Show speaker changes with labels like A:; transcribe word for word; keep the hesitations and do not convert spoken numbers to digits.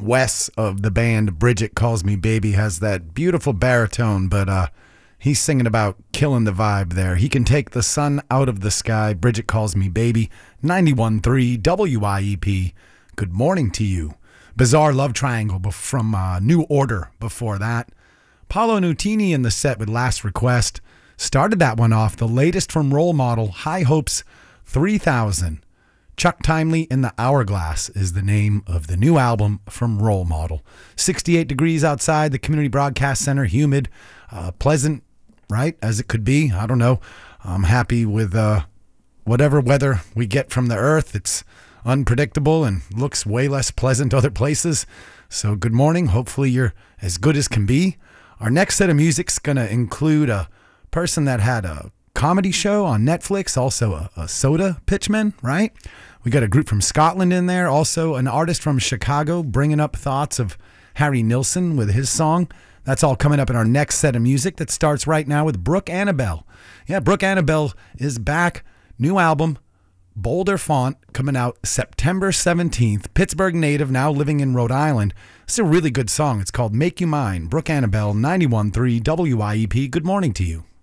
A: Wes of the band Bridget Calls Me Baby has that beautiful baritone, but uh, he's singing about killing the vibe there. He can take the sun out of the sky. Bridget Calls Me Baby, ninety-one point three W I E P. Good morning to you. Bizarre Love Triangle bef- from uh, New Order before that. Paolo Nutini in the set with Last Request. Started that one off. The latest from Role Model, High Hopes three thousand. Chuck Timely in the Hourglass is the name of the new album from Role Model. sixty-eight degrees outside the Community Broadcast Center, humid, uh, pleasant, right, as it could be. I don't know. I'm happy with uh, whatever weather we get from the earth. It's unpredictable and looks way less pleasant other places. So good morning. Hopefully you're as good as can be. Our next set of music's going to include a person that had a comedy show on Netflix, also a, a soda pitchman, right? We got a group from Scotland in there, also an artist from Chicago bringing up thoughts of Harry Nilsson with his song. That's all coming up in our next set of music that starts right now with Brooke Annabelle. Yeah, Brooke Annabelle is back. New album, Boulder Font, coming out September seventeenth. Pittsburgh native, now living in Rhode Island. It's a really good song. It's called Make You Mine. Brooke Annabelle, ninety-one point three W I E P. Good morning to you.